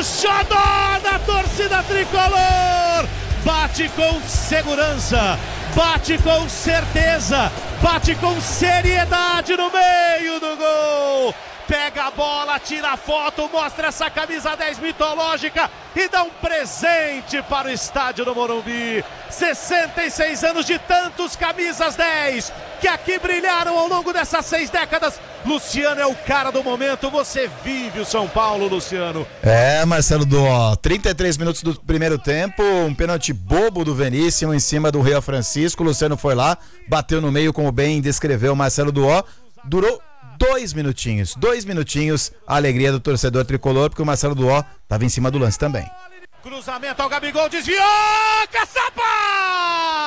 o xodó da torcida tricolor. Bate com segurança, bate com certeza, bate com seriedade no meio do gol. Pega a bola, tira a foto, mostra essa camisa 10 mitológica e dá um presente para o estádio do Morumbi. 66 anos de tantos camisas 10 que aqui brilharam ao longo dessas 6 décadas. Luciano é o cara do momento, você vive o São Paulo, Luciano. Marcelo Duó, 33 minutos do primeiro tempo, um pênalti bobo do Veríssimo em cima do Rio Francisco. O Luciano foi lá, bateu no meio, como bem descreveu Marcelo Duó. Durou 2 minutinhos, a alegria do torcedor tricolor, porque o Marcelo Duó estava em cima do lance também. Cruzamento ao Gabigol, desviou, caçapa!